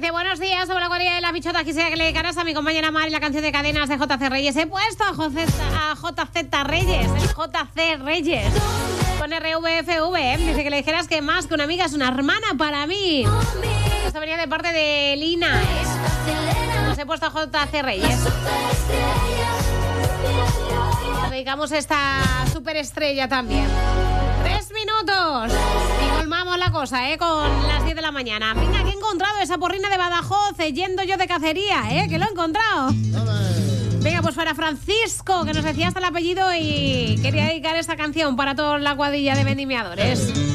Dice, buenos días, sobre la cuadrilla de las bichotas. Quisiera que le dedicaras a mi compañera Mari la canción de Cadenas de JC Reyes. He puesto a JZ Reyes, el JC Reyes, con RVFV. Dice que le dijeras que más que una amiga es una hermana para mí. Esto venía de parte de Lina, Nos he puesto a JC Reyes. Nos dedicamos a esta superestrella también. 3 minutos y colmamos la cosa, con las 10 de la mañana. Venga, que he encontrado esa porrina de Badajoz, yendo yo de cacería, que lo he encontrado. Venga, pues para Francisco, que nos decía hasta el apellido y quería dedicar esta canción para toda la cuadrilla de vendimiadores.